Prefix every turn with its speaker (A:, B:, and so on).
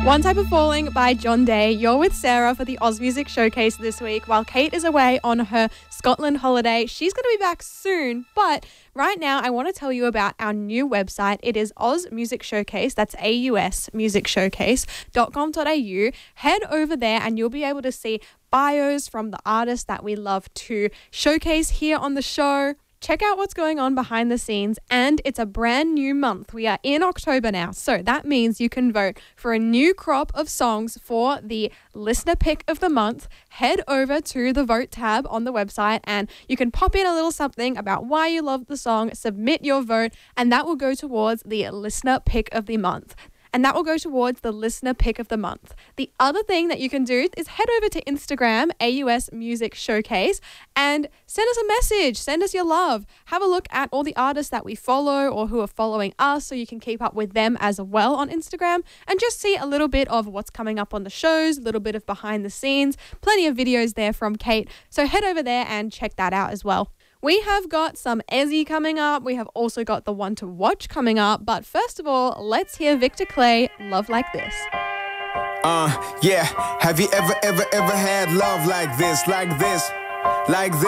A: One Type of Falling by John Day. You're with Sarah for the Oz Music Showcase this week. While Kate is away on her Scotland holiday, she's going to be back soon. But right now, I want to tell you about our new website. It is Oz Music Showcase. That's AUSmusicshowcase.com.au. Head over there and you'll be able to see bios from the artists that we love to showcase here on the show. Check out what's going on behind the scenes, and it's a brand new month. We are in October now, so that means you can vote for a new crop of songs for the listener pick of the month. Head over to the vote tab on the website and you can pop in a little something about why you love the song, submit your vote, and that will go towards the listener pick of the month. The other thing that you can do is head over to Instagram, AUS Music Showcase, and send us a message. Send us your love. Have a look at all the artists that we follow or who are following us so you can keep up with them as well on Instagram and just see a little bit of what's coming up on the shows, a little bit of behind the scenes, plenty of videos there from Kate. So head over there and check that out as well. We have got some Ezzy coming up. We have also got the one to watch coming up. But first of all, let's hear Victor Clay, Love Like This.
B: Yeah. Have you ever had love like this, like this, like this?